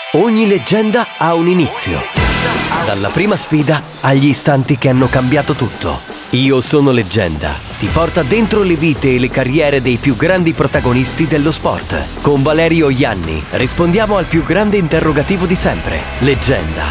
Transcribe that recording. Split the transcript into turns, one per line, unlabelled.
Ogni leggenda ha un inizio. Dalla prima sfida agli istanti che hanno cambiato tutto. Io sono leggenda ti porta dentro le vite e le carriere dei più grandi protagonisti dello sport. Con Valerio Ianni rispondiamo al più grande interrogativo di sempre. Leggenda,